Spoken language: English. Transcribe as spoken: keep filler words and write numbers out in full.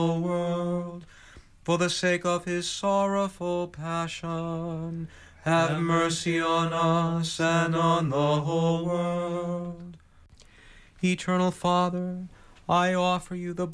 world. For the sake of his sorrowful passion, have mercy on us and on the whole world. Eternal Father, I offer you the